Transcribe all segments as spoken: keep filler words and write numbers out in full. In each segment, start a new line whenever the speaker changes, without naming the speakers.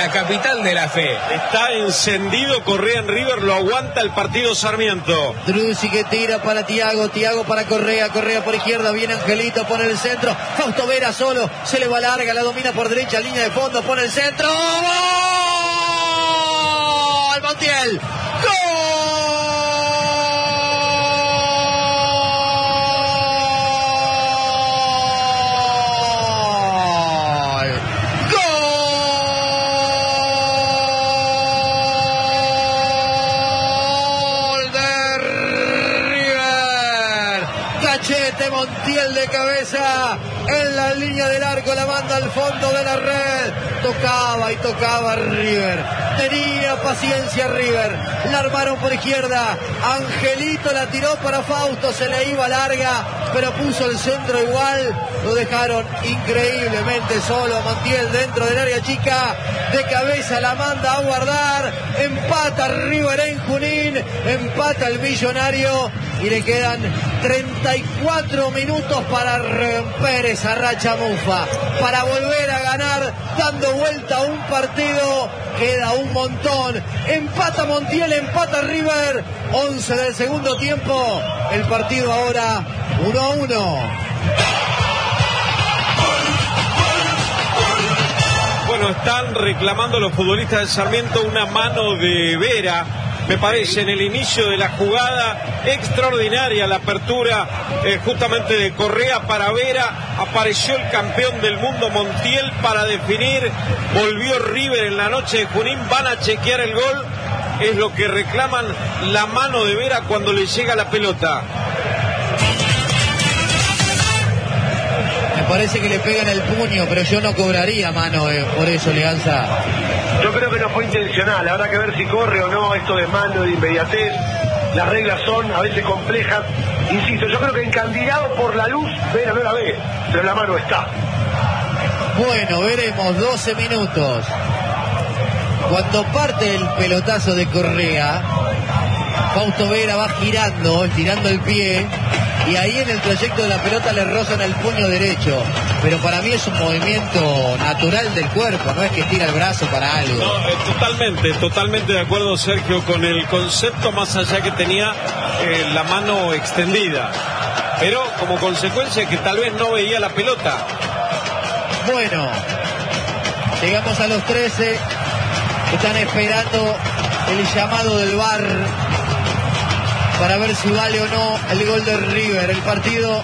la capital de la fe.
Está encendido Correa en River, lo aguanta el partido Sarmiento.
Druzzi que tira para Thiago, Thiago para Correa, Correa por izquierda, viene Angelito, pone el centro, Fausto Vera solo, se le va larga, la domina por derecha, línea de fondo, pone el centro, ¡gol! Montiel, ¡gol! Montiel de cabeza en la línea del arco, la manda al fondo de la red, tocaba y tocaba River, tenía paciencia River, la armaron por izquierda, Angelito la tiró para Fausto, se le iba larga, pero puso el centro igual, lo dejaron increíblemente solo a Montiel dentro del área chica, de cabeza la manda a guardar, empata River en Junín, empata el Millonario y le quedan treinta y cuatro minutos para romper esa racha mufa, para volver a ganar, dando vuelta a un partido, queda un montón, empata Montiel, empata River, once del segundo tiempo, el partido ahora uno a uno.
Bueno, están reclamando los futbolistas del Sarmiento una mano de Vera. Me parece en el inicio de la jugada extraordinaria la apertura eh, justamente de Correa para Vera, apareció el campeón del mundo Montiel para definir, volvió River en la noche de Junín, van a chequear el gol, es lo que reclaman, la mano de Vera cuando le llega la pelota.
Me parece que le pegan el puño, pero yo no cobraría mano eh, por eso, Leanza.
Yo creo que no fue intencional, habrá que ver si corre o no, esto de mano, de inmediatez, las reglas son a veces complejas, insisto, yo creo que encandilado por la luz, Vera no la ve, pero la mano está.
Bueno, veremos, doce minutos, cuando parte el pelotazo de Correa, Fausto Vera va girando, estirando el pie, y ahí en el trayecto de la pelota le rozan el puño derecho, pero para mí es un movimiento natural del cuerpo, no es que tira el brazo para algo.
No, eh, totalmente, totalmente de acuerdo, Sergio, con el concepto, más allá que tenía eh, la mano extendida, pero como consecuencia que tal vez no veía la pelota.
Bueno, llegamos a los trece, están esperando el llamado del V A R para ver si vale o no el gol de River. El partido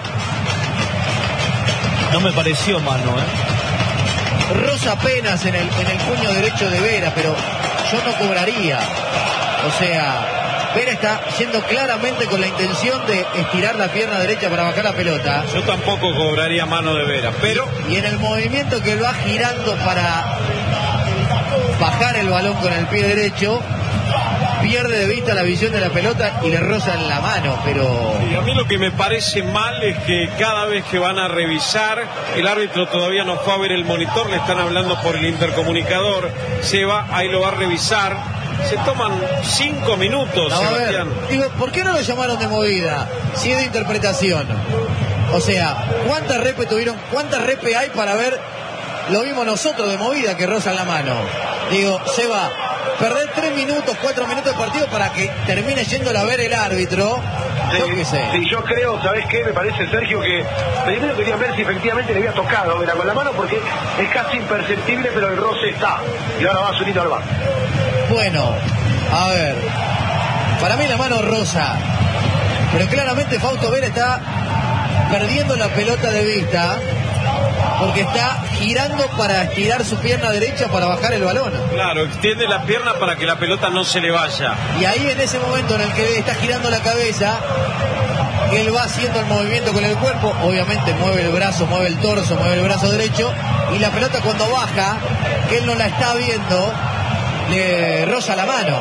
no me pareció mano, ¿eh?
roza apenas en el, en el puño derecho de Vera, pero yo no cobraría. O sea, Vera está yendo claramente con la intención de estirar la pierna derecha para bajar la pelota.
Yo tampoco cobraría mano de Vera, pero...
Y, y en el movimiento que va girando para bajar el balón con el pie derecho, pierde de vista la visión de la pelota y le rozan la mano, pero...
Y a mí lo que me parece mal es que cada vez que van a revisar, el árbitro todavía no fue a ver el monitor, le están hablando por el intercomunicador, se va, ahí lo va a revisar, se toman cinco minutos,
no,
Sebastián.
A ver, digo, ¿por qué no lo llamaron de movida? Si es de interpretación. O sea, ¿cuántas repe tuvieron? ¿Cuántas repe hay para ver? Lo vimos nosotros de movida que rozan la mano. Digo, Seba, perder tres minutos, cuatro minutos de partido para que termine yéndolo a ver el árbitro.
Sí,
yo qué sé.
Sí, yo creo, ¿sabés qué? Me parece, Sergio, que primero querían ver si efectivamente le había tocado Vera con la mano, porque es casi imperceptible, pero el roce está. Y ahora va Zunino al bar.
Bueno, a ver, para mí la mano rosa, pero claramente Fausto Vera está perdiendo la pelota de vista, porque está girando para estirar su pierna derecha para bajar el balón.
Claro, extiende la pierna para que la pelota no se le vaya.
Y ahí en ese momento en el que está girando la cabeza, él va haciendo el movimiento con el cuerpo, obviamente mueve el brazo, mueve el torso, mueve el brazo derecho, y la pelota cuando baja, que él no la está viendo, le roza la mano.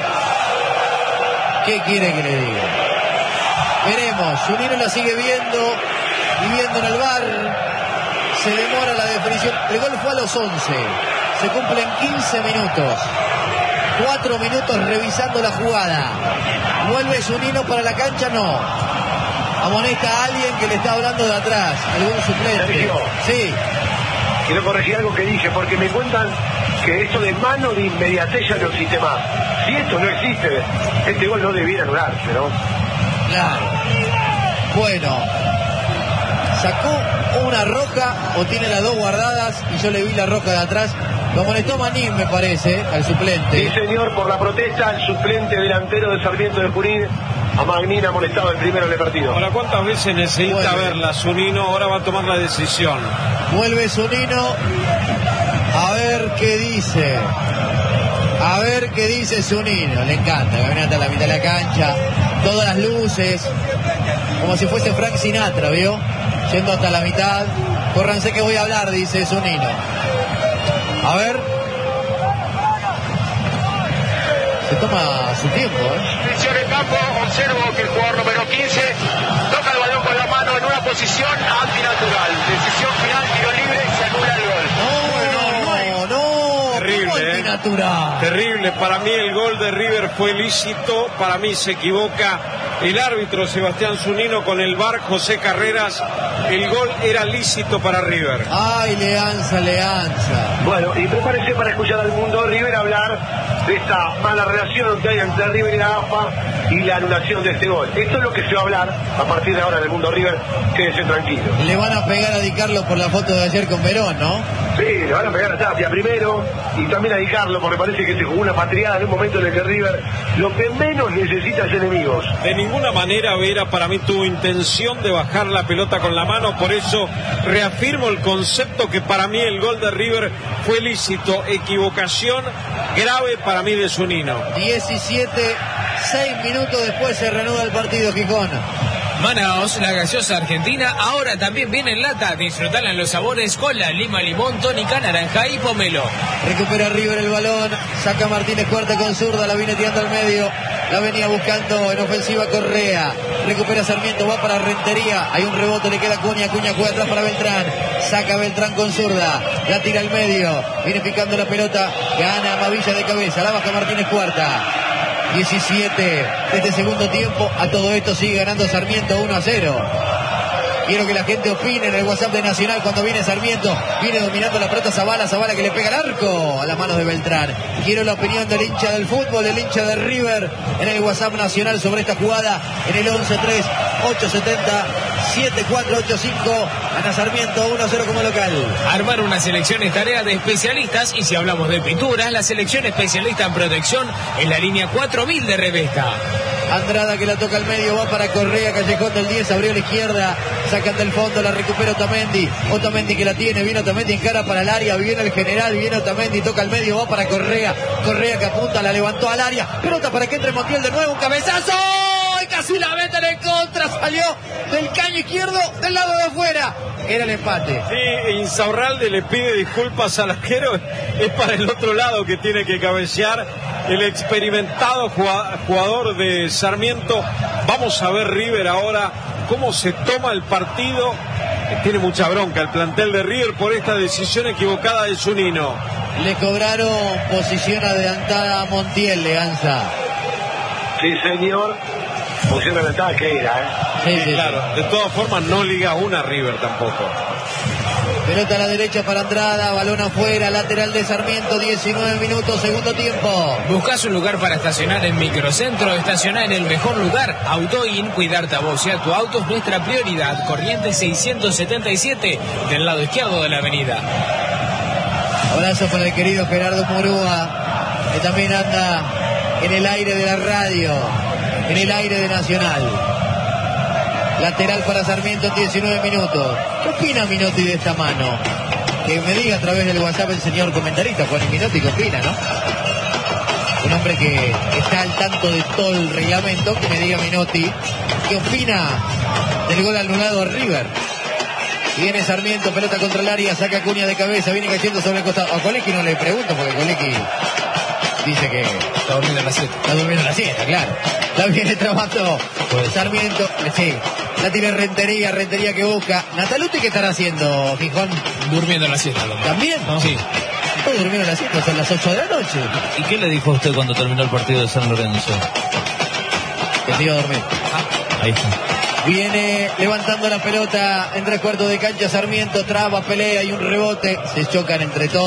¿Qué quiere que le diga? Veremos, Zunino la sigue viendo y viendo en el V A R. Se demora la definición. El gol fue a los once. Se cumplen quince minutos. Cuatro minutos revisando la jugada. Vuelve Zunino para la cancha, no. Amonesta a alguien que le está hablando de atrás. Algún suplente.
Sergio,
sí.
quiero corregir algo que dije, porque me cuentan que eso de mano de inmediatez ya no existe más. Si esto no existe, este gol no debiera anularse, ¿no?
Claro. Bueno, sacó una roja o tiene las dos guardadas y yo le vi la roja de atrás. Lo molestó Manín, me parece, al suplente.
Sí, señor, por la protesta, el suplente delantero de Sarmiento de Junín. A Magnín ha molestado el primero del partido.
Ahora, ¿cuántas veces necesita
Vuelve.
verla Zunino? Ahora va a tomar la decisión.
Vuelve Zunino. A ver qué dice. A ver qué dice Zunino. Le encanta, que viene hasta la mitad de la cancha. Todas las luces. Como si fuese Frank Sinatra, ¿vio? Yendo hasta la mitad. Córranse que voy a hablar, dice Zunino. A ver. Se toma su tiempo, ¿eh?
Atención en campo, observo que el jugador número quince toca el balón con la mano en una posición antinatural. Decisión final, tiro libre, se anula el gol.
No, no, no.
Terrible,
¿Cómo
¿eh?
antinatural?
Terrible. Para mí el gol de River fue lícito. Para mí se equivoca el árbitro Sebastián Zunino con el V A R José Carreras. El gol era lícito para River.
Ay, Leanza, Leanza.
Bueno, y prepárese para escuchar al Mundo River hablar de esta mala relación que hay entre River y la A F A y la anulación de este gol. Esto es lo que se va a hablar a partir de ahora en el Mundo River. Quédese tranquilo.
Le van a pegar a Di Carlo por la foto de ayer con Verón, ¿no?
Sí, le van a pegar a Tapia primero y también a Di Carlo, porque parece que se jugó una patriada en un momento en el que River lo que menos necesita es enemigos.
De ninguna manera Vera para mí tuvo intención de bajar la pelota con la mano, por eso reafirmo el concepto que para mí el gol de River fue lícito. Equivocación grave para mí de Zunino.
diecisiete, seis minutos después se reanuda el partido, Gijón.
Manaos, la gaseosa argentina, ahora también viene en lata. Disfrutala en los sabores cola, lima, limón, tónica, naranja y pomelo.
Recupera River el balón, saca Martínez Cuarta con zurda, la viene tirando al medio, la venía buscando en ofensiva Correa. Recupera Sarmiento, va para Rentería, hay un rebote, le queda Acuña, Acuña juega atrás para Beltrán, saca Beltrán con zurda, la tira al medio, viene picando la pelota, gana Mavilla de cabeza, la baja Martínez Cuarta. diecisiete de este segundo tiempo. A todo esto sigue ganando Sarmiento uno a cero. Quiero que la gente opine en el WhatsApp de Nacional cuando viene Sarmiento. Viene dominando la pelota Zavala, Zavala que le pega al arco a las manos de Beltrán. Quiero la opinión del hincha del fútbol, del hincha de River en el WhatsApp Nacional sobre esta jugada en el once tres ocho siete cero siete cuatro ocho cinco. Gana Sarmiento uno a cero como local.
Armar una selección es tarea de especialistas y si hablamos de pinturas, la selección especialista en protección es la línea cuatro mil de Revesta.
Andrada que la toca al medio, va para Correa, Callejón del diez, abrió a la izquierda, sacan del fondo, la recupera Otamendi, Otamendi que la tiene, viene Otamendi en cara para el área, viene el general, viene Otamendi, toca al medio, va para Correa, Correa que apunta, la levantó al área, pelota para que entre Montiel de nuevo, un cabezazo, y casi la meten en contra, salió del caño izquierdo, del lado de afuera, era el empate.
Sí, Insaurralde le pide disculpas al arquero, es para el otro lado que tiene que cabecear el experimentado jugador de Sarmiento. Vamos a ver River ahora cómo se toma el partido. Tiene mucha bronca el plantel de River por esta decisión equivocada de Zunino.
Le cobraron posición adelantada a Montiel, Leanza.
Sí, señor. Posición adelantada que era, ¿eh?
Sí, sí,
claro,
sí.
de todas formas no liga una River tampoco.
Pelota a la derecha para Andrada, balón afuera, lateral de Sarmiento, diecinueve minutos, segundo tiempo.
¿Buscas un lugar para estacionar en Microcentro? Estacionar en el mejor lugar. Autoin, cuidarte a vos y a tu auto es nuestra prioridad. Corriente seiscientos setenta y siete, del lado izquierdo de la avenida.
Abrazo para el querido Gerardo Murúa, que también anda en el aire de la radio, en el aire de Nacional. Lateral para Sarmiento en diecinueve minutos. ¿Qué opina Minotti de esta mano? Que me diga a través del WhatsApp el señor comentarista, Juan Minotti, ¿qué opina, no? Un hombre que está al tanto de todo el reglamento, que me diga Minotti, ¿qué opina del gol anulado a River? Viene Sarmiento, pelota contra el área, saca Acuña de cabeza, viene cayendo sobre el costado. A Colequi no le pregunto, porque Colequi dice que
Está durmiendo la siesta.
está durmiendo la siesta, claro. La viene trabajando Sarmiento, sí. La tiene Rentería, Rentería que busca. Nataluti, ¿qué estará haciendo, Gijón?
Durmiendo la siesta. ¿No?
¿También?
Sí.
Estoy durmiendo la siesta, son las ocho de la noche.
¿Y qué le dijo a usted cuando terminó el partido de San Lorenzo?
Que se iba a dormir.
Ahí está.
Viene levantando la pelota en tres cuartos de cancha Sarmiento, traba, pelea y un rebote. Se chocan entre todos.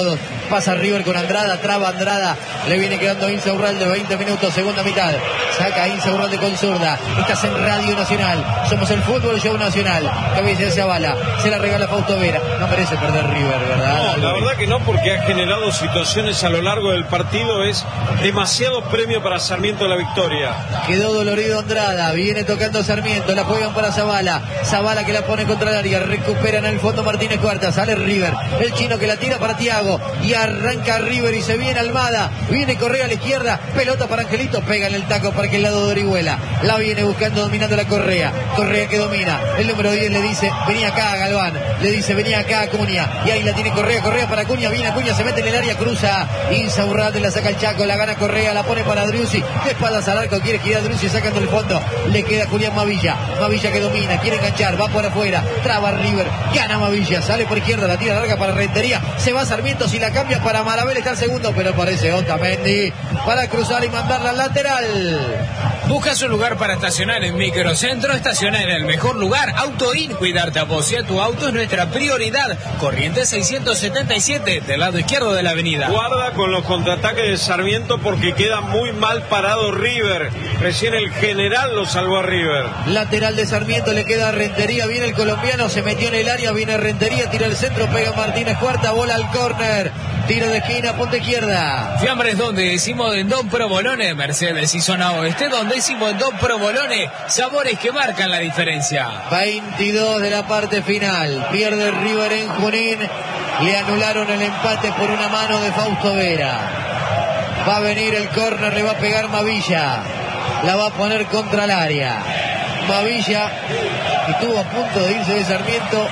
Pasa River con Andrada, traba Andrada, le viene quedando Insaurralde, veinte minutos, segunda mitad. Saca Insaurralde con zurda. Estás en Radio Nacional. Somos el Fútbol Show Nacional. Cabeza hacia Bala. Se la regala Fausto Vera. No merece perder River, ¿verdad?
No, la verdad que no, porque ha generado situaciones a lo largo del partido. Es demasiado premio para Sarmiento la victoria.
Quedó dolorido Andrada. Viene tocando Sarmiento. La juegan para Zabala. Zabala que la pone contra el área. Recupera en el fondo Martínez Cuarta. Sale River. El chino que la tira para Thiago. Y arranca River y se viene Almada. Viene Correa a la izquierda. Pelota para Angelito. Pega en el taco para que el lado de Orihuela. La viene buscando, dominando la Correa. Correa que domina. El número diez le dice, vení acá a Galván. Le dice, vení acá a Acuña. Y ahí la tiene Correa. Correa para Acuña. Viene Acuña, se mete en el área, cruza. Insaurralde la saca el Chaco. La gana Correa. La pone para Driussi. De espaldas al arco. Quiere girar Driussi sacando el fondo. Le queda Julián Mavilla. Mavilla que domina. Quiere enganchar. Va por afuera. Traba River. Gana Mavilla. Sale por izquierda. La tira larga para Rentería. Se va Sarmiento. Si la cambia para Marabel está el segundo. Pero parece Otamendi para cruzar y mandarla al lateral.
Busca su lugar para estacionar en Microcentro. Estaciona en el mejor lugar. Autoin. Cuidarte a vos y a tu auto es nuestra prioridad. Corrientes seiscientos setenta y siete, del lado izquierdo de la avenida.
Guarda con los contraataques de Sarmiento porque queda muy mal parado River. Recién el general lo salvó a River.
Lateral de Sarmiento, le queda a Rentería. Viene el colombiano, se metió en el área. Viene Rentería, tira el centro, pega Martínez Cuarta, bola al córner. Tiro de esquina, punta izquierda.
Fiambres donde decimos en Don Provolone, Mercedes y zona oeste, donde decimos en Don Provolone, sabores que marcan la diferencia.
veintidós de la parte final. Pierde River en Junín. Le anularon el empate por una mano de Fausto Vera. Va a venir el córner, le va a pegar Mavilla. La va a poner contra el área. Mavilla estuvo a punto de irse de Sarmiento.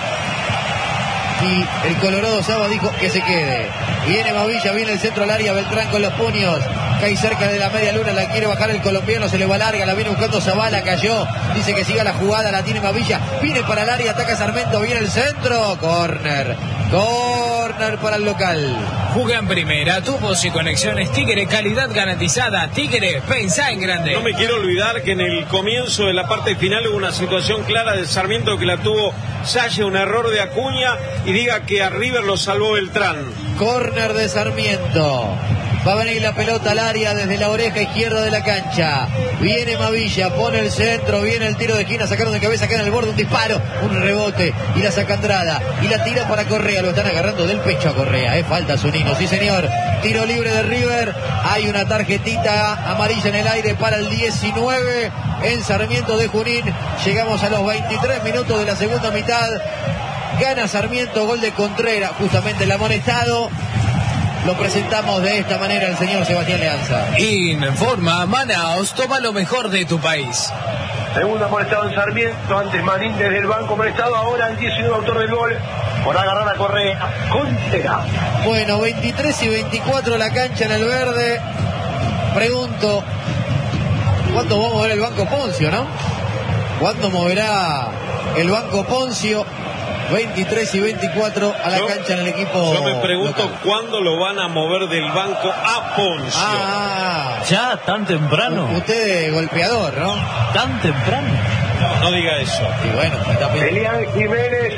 Y el Colorado Saba dijo que se quede. Viene Mavilla, viene el centro al área, Beltrán con los puños. Cae cerca de la media luna, la quiere bajar el colombiano, se le va larga, la viene buscando Zabala, cayó. Dice que siga la jugada, la tiene Mavilla. Viene para el área, ataca Sarmiento, viene el centro. Corner. Corner para el local.
Juega en primera, tubos y conexiones Tigre, calidad garantizada. Tigre, pensá en grande.
No me quiero olvidar que en el comienzo de la parte final hubo una situación clara de Sarmiento que la tuvo Salle, un error de Acuña, y diga que a River lo salvó Beltrán.
Corner de Sarmiento. Va a venir la pelota al área desde la oreja izquierda de la cancha. Viene Mavilla, pone el centro, viene el tiro de esquina, sacaron de cabeza, queda en el borde, un disparo, un rebote, y la saca Andrada, y la tira para Correa, lo están agarrando del pecho a Correa, eh, falta Zunino, sí señor. Tiro libre de River, hay una tarjetita amarilla en el aire para el diecinueve en Sarmiento de Junín. Llegamos a los veintitrés minutos de la segunda mitad. Gana Sarmiento, gol de Contreras, justamente el amonestado. Lo presentamos de esta manera el señor Sebastián Leanza.
Informa Manaos, toma lo mejor de tu país.
Segundo amonestado en Sarmiento, antes Manín desde el banco amonestado, ahora el diecinueve autor del gol por agarrar a Correa. Contreras.
Bueno, veintitrés y veinticuatro la cancha en el verde. Pregunto, ¿cuándo va a mover el banco Poncio, no? ¿Cuándo moverá el banco Poncio? veintitrés y veinticuatro a la yo, cancha en el equipo.
Yo me pregunto
local.
¿Cuándo lo van a mover del banco a Poncio?
Ah,
ya, tan temprano.
Usted es golpeador, ¿no?
Tan temprano.
No, no diga eso.
Y bueno, está
Elian Jiménez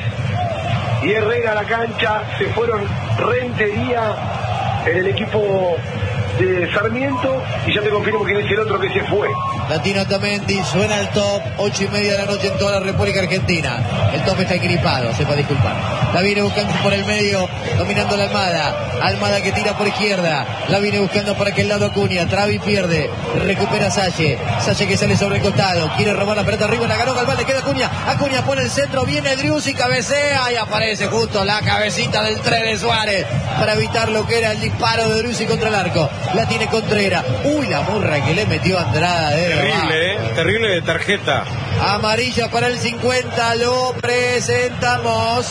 y Herrera a la cancha, se fueron Rentería en el equipo de Sarmiento, y ya te confirmo quién es el otro que se fue.
Latino Otamendi, suena el top, ocho y media de la noche en toda la República Argentina. El top está gripado, sepa disculpar. La viene buscando por el medio, dominando la Almada. Almada que tira por izquierda, la viene buscando por aquel lado Acuña. Travi pierde, recupera Salle. Salle que sale sobre el costado, quiere robar la pelota arriba, la ganó Galván, le queda Acuña. Acuña pone el centro, viene Driussi, cabecea y aparece justo la cabecita del tres de Suárez para evitar lo que era el disparo de Driussi contra el arco. La tiene Contreras. Uy, la burra que le metió Andrada. De
terrible, eh. Terrible de tarjeta.
Amarilla para el cincuenta. Lo presentamos.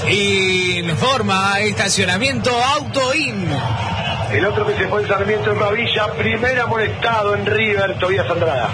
Informa estacionamiento Autoin.
El otro que se fue en Sarmiento en Mavilla. Primer amonestado en River, Tobías Andrada.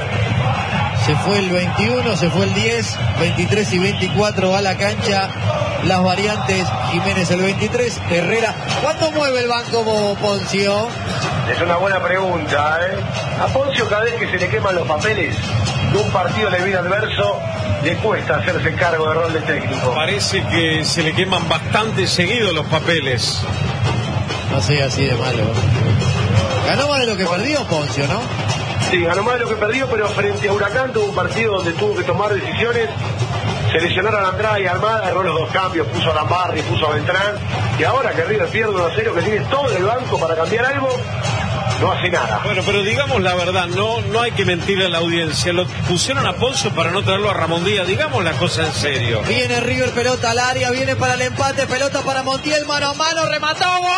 Se fue el veintiuno, se fue el diez, veintitrés y veinticuatro a la cancha. Las variantes, Jiménez el veintitrés, Herrera. ¿Cuándo mueve el banco Poncio?
Es una buena pregunta, ¿eh? A Poncio cada vez que se le queman los papeles de un partido de vida adverso, le cuesta hacerse cargo de rol de técnico.
Parece que se le queman bastante seguido los papeles.
No sé, así de malo. Ganó más de lo que perdió Poncio, ¿no?
Sí, ganó más de lo que perdió, pero frente a Huracán tuvo un partido donde tuvo que tomar decisiones. Se lesionaron a Andrade y Armada, erró los dos cambios, puso a Lambarri, puso a Beltrán. Y ahora que River pierde uno a cero, que tiene todo el banco para cambiar algo, no hace nada.
Bueno, pero digamos la verdad, no no hay que mentirle a la audiencia. Lo pusieron a Poncio para no traerlo a Ramón Díaz. Digamos la cosa en serio.
Viene River, pelota al área, viene para el empate, pelota para Montiel, mano a mano, remató, ¡gol!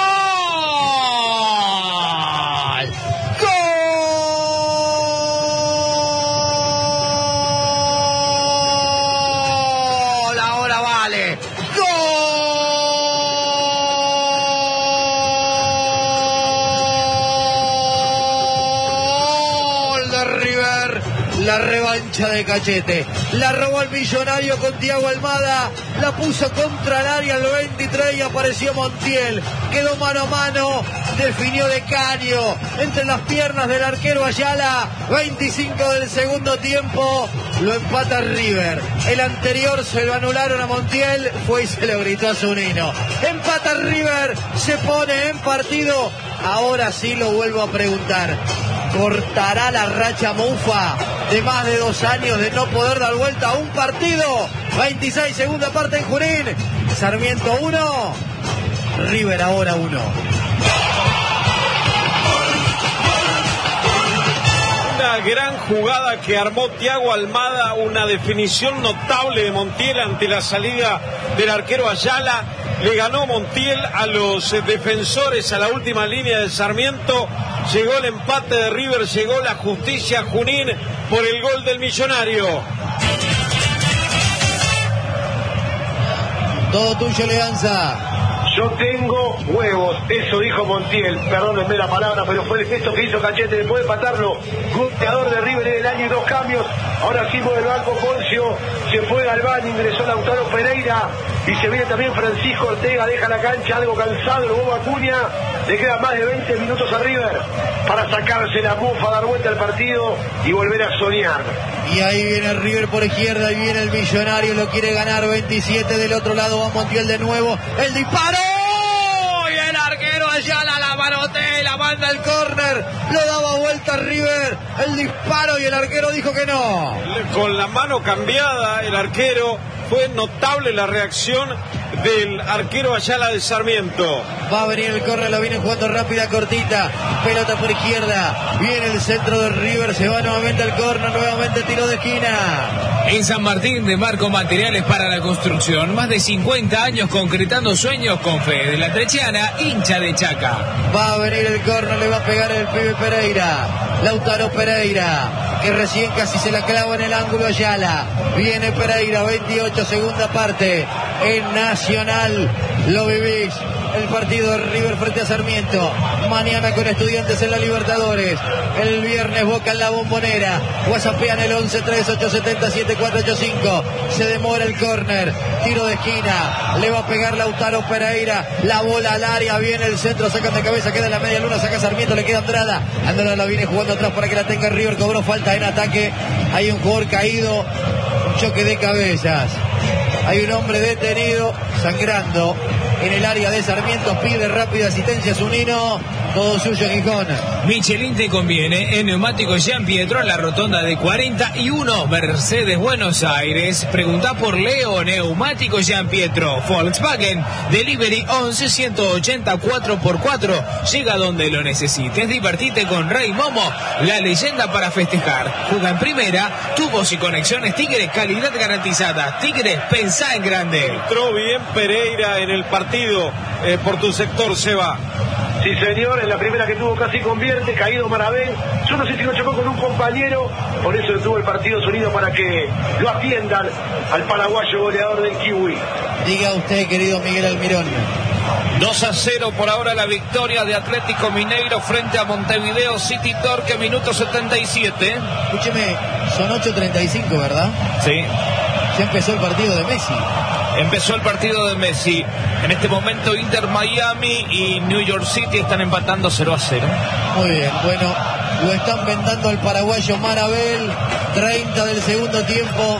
¡Gol! Ahora vale. ¡Gol de River! La revancha de Cachete. La robó el Millonario con Thiago Almada. La puso contra el área al veintitrés y apareció Montiel. Quedó mano a mano. Definió de caño entre las piernas del arquero Ayala. veinticinco del segundo tiempo. Lo empata River. El anterior se lo anularon a Montiel. Fue y se lo gritó a Zunino. Empata River. Se pone en partido. Ahora sí lo vuelvo a preguntar. ¿Cortará la racha Mufa de más de dos años de no poder dar vuelta a un partido? veintiséis, segunda parte en Junín. Sarmiento uno, River ahora uno.
Una gran jugada que armó Thiago Almada, una definición notable de Montiel ante la salida del arquero Ayala. Le ganó Montiel a los defensores a la última línea de Sarmiento. Llegó el empate de River, llegó la justicia a Junín por el gol del Millonario.
Todo tuyo, Leanza.
Yo tengo huevos, eso dijo Montiel, perdónenme la palabra, pero fue el gesto que hizo Cachete después de empatarlo. Goleador de River en el año y dos cambios. Ahora sí por el banco Poncio, se fue Galván, ingresó Lautaro Pereira y se viene también Francisco Ortega, deja la cancha algo cansado, el Bobo Acuña. Le quedan más de veinte minutos a River para sacarse la mufa, dar vuelta al partido y volver a soñar.
Y ahí viene River por izquierda, y viene el Millonario, lo quiere ganar, veintisiete, del otro lado va Montiel de nuevo, el disparo, y el arquero Ayala la manotea, la manda al córner, lo daba vuelta a River, el disparo y el arquero dijo que no.
Con la mano cambiada el arquero, fue notable la reacción del arquero Ayala de Sarmiento.
Va a venir el córner, lo viene jugando rápida, cortita, pelota por izquierda, viene el centro de River, se va nuevamente al córner, nuevamente tiro de esquina.
En San Martín de Marco Materiales para la Construcción, más de cincuenta años concretando sueños con Fede de la Trechiana, hincha de Chaca.
Va a venir el córner, le va a pegar el pibe Pereira, Lautaro Pereira, que recién casi se la clava en el ángulo Ayala. Viene Pereira, veintiocho, segunda parte, en Nacional, lo vivís. El partido de River frente a Sarmiento. Mañana con Estudiantes en la Libertadores. El viernes Boca en la Bombonera. WhatsAppean el once tres ocho siete siete cuatro ocho cinco. Se demora el córner. Tiro de esquina. Le va a pegar Lautaro Pereira. La bola al área. Viene el centro. Sacan de cabeza. Queda en la media luna. Saca Sarmiento. Le queda Andrada. Andrada la viene jugando atrás para que la tenga River. Cobró falta en ataque. Hay un jugador caído. Un choque de cabezas. Hay un hombre detenido. Sangrando en el área de Sarmiento, pide rápida asistencia Zunino, todo suyo Gijón.
Michelin te conviene, en Neumáticos Jean Pietro en la rotonda de cuarenta y uno, Mercedes Buenos Aires. Pregunta por Leo, Neumáticos Jean Pietro. Volkswagen, Delivery once ciento ochenta cuatro por cuatro, llega donde lo necesites. Divertite con Rey Momo, la leyenda para festejar. Juega en primera, tubos y conexiones Tigre, calidad garantizada. Tigre, pensá en grande.
Entró bien Pereira en el partido. Eh, por tu sector, Seba.
Sí, señor, en la primera que tuvo casi convierte, caído Marabén. Yo no sé si lo chocó con un compañero, por eso detuvo el partido sonido para que lo atiendan al paraguayo goleador del Kiwi.
Diga usted, querido Miguel Almirón.
dos a cero por ahora la victoria de Atlético Mineiro frente a Montevideo City Torque, minuto setenta y siete.
Escúcheme, son ocho treinta y cinco, ¿verdad?
Sí.
Ya empezó el partido de Messi.
Empezó el partido de Messi. En este momento Inter Miami y New York City están empatando cero a cero.
Muy bien, bueno, lo están vendando al paraguayo Marabel. treinta del segundo tiempo.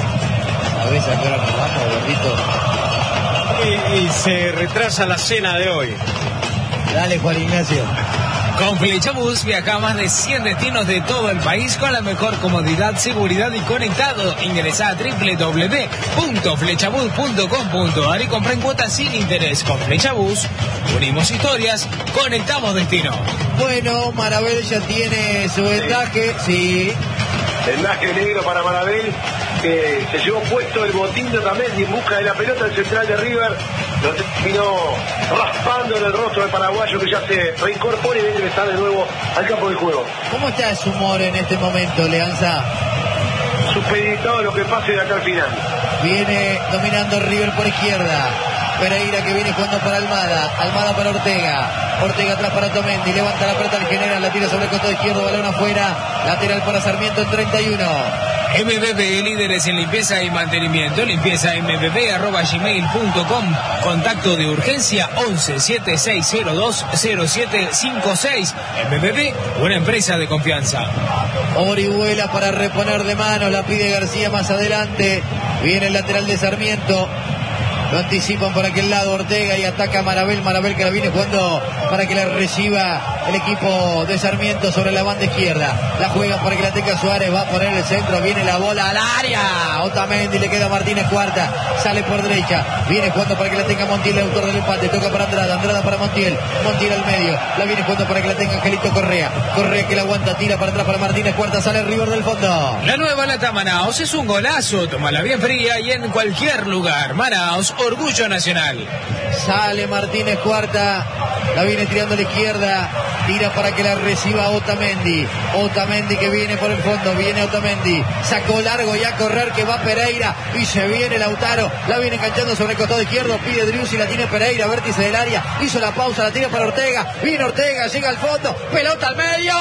A ver, ¿a qué hora nos vamos, gordito?
Y, y se retrasa la cena de hoy.
Dale, Juan Ignacio.
Con Flechabús viaja a más de cien destinos de todo el país con la mejor comodidad, seguridad y conectado. Ingresá a doble u doble u doble u punto flechabús punto com punto a r y compra en cuotas sin interés. Con Flechabús unimos historias, conectamos destino.
Bueno, Marabel ya tiene su vendaje, sí.
Vendaje negro para Marabel, que se llevó puesto el botín de Otamendi en busca de la pelota del central de River. Lo terminó raspando en el rostro del paraguayo, que ya se reincorpora y viene a estar de nuevo al campo de juego.
¿Cómo está su humor en este momento, Leanza?
Supeditado a lo que pase de acá al final.
Viene dominando River por izquierda. Pereira que viene jugando para Almada. Almada para Ortega. Ortega atrás para Otamendi. Levanta la pelota al general. La tira sobre el costado izquierdo. Balón afuera. Lateral para Sarmiento en treinta y uno.
M B B, líderes en limpieza y mantenimiento. Limpieza m b b arroba gmail punto com. Contacto de urgencia once siete seis cero dos cero siete cinco seis. M B B, una empresa de confianza.
Orihuela para reponer de mano. La pide García más adelante. Viene el lateral de Sarmiento. Lo anticipan por aquel lado Ortega y ataca Marabel. Marabel que la viene jugando para que la reciba el equipo de Sarmiento sobre la banda izquierda. La juegan para que la tenga Suárez. Va a poner el centro. Viene la bola al área. Otamendi, le queda Martínez Cuarta. Sale por derecha. Viene jugando para que la tenga Montiel, el autor del empate. Toca para Andrada. Andrada para Montiel. Montiel al medio. La viene jugando para que la tenga Angelito Correa. Correa que la aguanta. Tira para atrás para Martínez Cuarta. Sale River del fondo.
La nueva lata Manaos es un golazo. Tómala bien fría y en cualquier lugar. Manaos, orgullo nacional.
Sale Martínez Cuarta. La viene tirando a la izquierda. Tira para que la reciba Otamendi. Otamendi que viene por el fondo. Viene Otamendi. Sacó largo y a correr que va Pereira. Y se viene Lautaro. La viene enganchando sobre el costado izquierdo. Pide Driussi. La tiene Pereira. Vértice del área. Hizo la pausa. La tira para Ortega. Viene Ortega. Llega al fondo. Pelota al medio.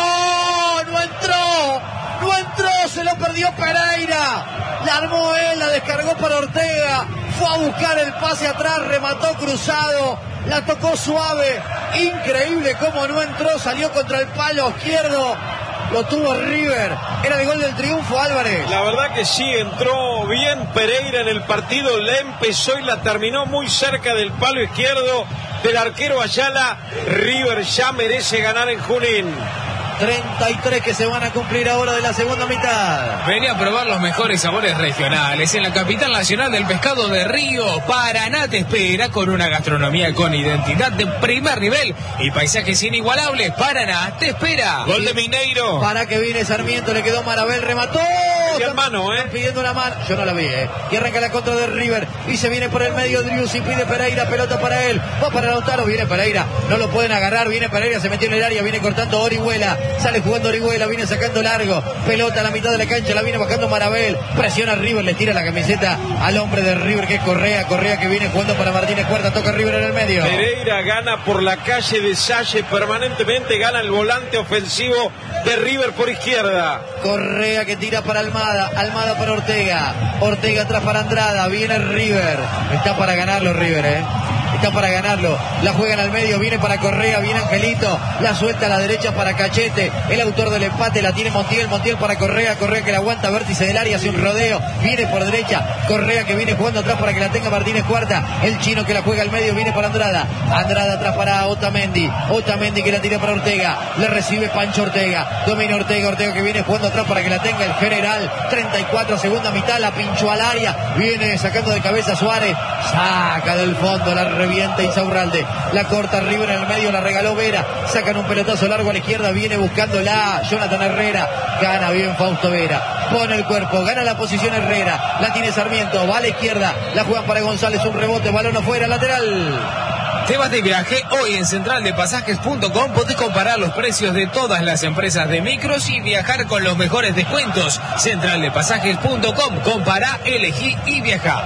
No entró. No entró. Se lo perdió Pereira. La armó él. La descargó para Ortega. Fue a buscar el pase atrás. Remató cruzado. La tocó suave. Increíble cómo no entró. Salió contra el palo izquierdo. Lo tuvo River. Era el gol del triunfo, Álvarez.
La verdad que sí, entró bien Pereira en el partido. La empezó y la terminó muy cerca del palo izquierdo del arquero Ayala. River ya merece ganar en Junín.
treinta y tres que se van a cumplir ahora de la segunda mitad.
Vení a probar los mejores sabores regionales en la capital nacional del pescado de Río. Paraná te espera con una gastronomía con identidad de primer nivel y paisajes inigualables. Paraná te espera.
Gol de Mineiro.
Para que viene Sarmiento, le quedó Marabel, remató.
Y hermano, eh.
Pidiendo una mano. Yo no la vi, eh. Y arranca la contra de River. Y se viene por el medio Driussi. Pide Pereira, pelota para él. Va para Lautaro. Viene Pereira. No lo pueden agarrar. Viene Pereira, se metió en el área. Viene cortando Orihuela. Sale jugando Orihuela, viene sacando largo. Pelota a la mitad de la cancha, la viene bajando Marabel. Presiona a River, le tira la camiseta al hombre de River que es Correa. Correa que viene jugando para Martínez Cuarta, toca River en el medio.
Pereira gana por la calle de Salle permanentemente, gana el volante ofensivo de River por izquierda.
Correa que tira para Almada, Almada para Ortega. Ortega atrás para Andrada, viene River. Está para ganarlo River, eh. Está para ganarlo, la juegan al medio, viene para Correa, viene Angelito, la suelta a la derecha para Cachete, el autor del empate, la tiene Montiel, Montiel para Correa, Correa que la aguanta, vértice del área, hace un rodeo, viene por derecha, Correa que viene jugando atrás para que la tenga Martínez Cuarta, el chino que la juega al medio, viene para Andrada, Andrada atrás para Otamendi, Otamendi que la tira para Ortega, le recibe Pancho Ortega, domina Ortega, Ortega que viene jugando atrás para que la tenga el general, treinta y cuatro, segunda mitad, la pinchó al área, viene sacando de cabeza Suárez, saca del fondo, la revienta Insaurralde, la corta River en el medio, la regaló Vera, sacan un pelotazo largo a la izquierda, viene buscándola Jonathan Herrera, gana bien Fausto Vera, pone el cuerpo, gana la posición Herrera, la tiene Sarmiento, va a la izquierda, la juegan para González, un rebote, balón afuera, lateral.
Te vas de viaje, hoy en central de pasajes punto com podés comparar los precios de todas las empresas de micros y viajar con los mejores descuentos. central de pasajes punto com, compará, elegí y viajá.